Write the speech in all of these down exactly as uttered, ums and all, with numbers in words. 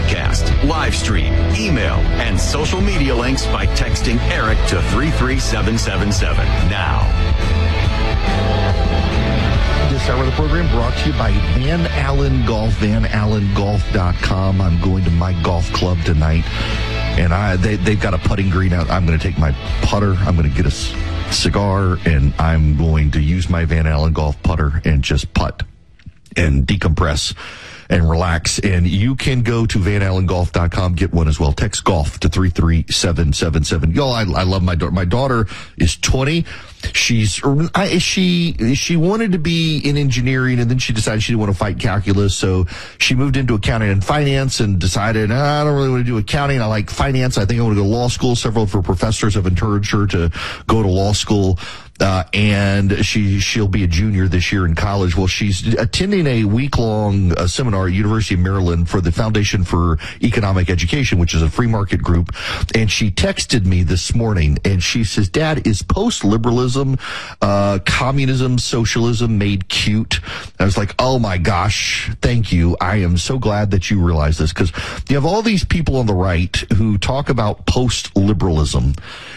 podcast, live stream, email, and social media links by texting Eric to three three seven seven seven. Now. This hour of the program brought to you by Van Allen Golf, van allen golf dot com. I'm going to my golf club tonight, and I they, they've got a putting green out. I'm going to take my putter. I'm going to get a c- cigar, and I'm going to use my Van Allen golf putter and just putt and decompress and relax. And you can go to van allen golf dot com, get one as well. Text golf to three three seven seven seven. Y'all, I, I love my daughter. My daughter is twenty. She's, I, she, she wanted to be in engineering, and then she decided she didn't want to fight calculus. So she moved into accounting and finance and decided, ah, I don't really want to do accounting. I like finance. I think I want to go to law school. Several of her professors have encouraged her to go to law school. Uh, and she, she'll be a junior this year in college. Well, she's attending a week-long uh, seminar at University of Maryland for the Foundation for Economic Education, which is a free market group. And she texted me this morning, and she says, Dad, is post-liberalism, uh, communism, socialism made cute? I was like, oh my gosh, thank you. I am so glad that you realize this, because you have all these people on the right who talk about post-liberalism.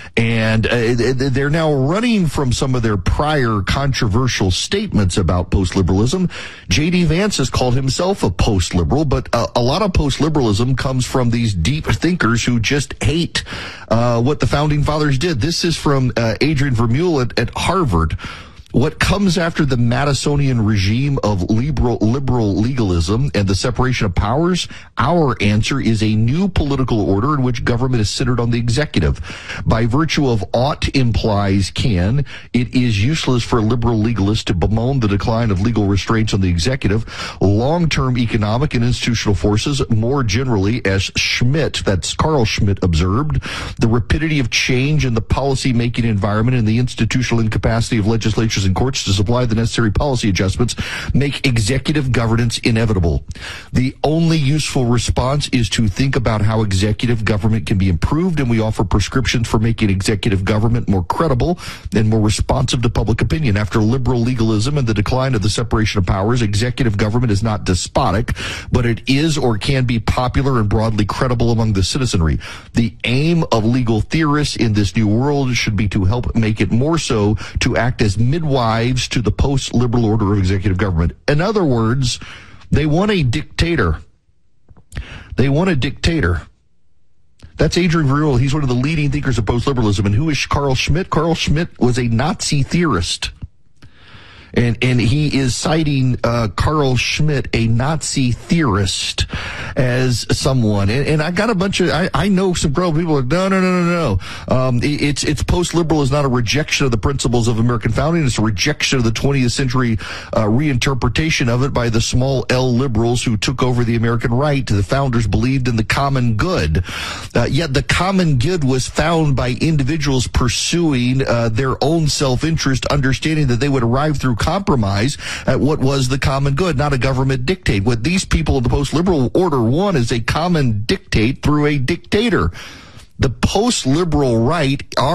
And uh, they're now running from some of their prior controversial statements about post-liberalism. J D. Vance has called himself a post-liberal, but uh, a lot of post-liberalism comes from these deep thinkers who just hate uh, what the founding fathers did. This is from uh, Adrian Vermeule at, at Harvard. What comes after the Madisonian regime of liberal, liberal legalism and the separation of powers? Our answer is a new political order in which government is centered on the executive. By virtue of ought implies can, it is useless for liberal legalists to bemoan the decline of legal restraints on the executive. Long-term economic and institutional forces, more generally, as Schmidt, that's Carl Schmitt, observed, the rapidity of change in the policy-making environment and the institutional incapacity of legislatures and courts to supply the necessary policy adjustments make executive governance inevitable. The only useful response is to think about how executive government can be improved, and we offer prescriptions for making executive government more credible and more responsive to public opinion. After liberal legalism and the decline of the separation of powers, executive government is not despotic, but it is or can be popular and broadly credible among the citizenry. The aim of legal theorists in this new world should be to help make it more so, to act as midwives to the post-liberal order of executive government. In other words, they want a dictator. They want a dictator. That's Adrian Vermeule. He's one of the leading thinkers of post-liberalism. And who is Carl Schmitt? Carl Schmitt was a Nazi theorist. And and he is citing uh, Carl Schmitt, a Nazi theorist, as someone. And, and I got a bunch of, I, I know some people who are like, no, no, no, no, no. Um, it, it's, it's post-liberal is not a rejection of the principles of American founding. It's a rejection of the twentieth century uh, reinterpretation of it by the small L liberals who took over the American right. The founders believed in the common good. Uh, yet the common good was found by individuals pursuing uh, their own self-interest, understanding that they would arrive through compromise at what was the common good, not a government dictate. What these people in the post-liberal order want is a common dictate through a dictator. The post-liberal right are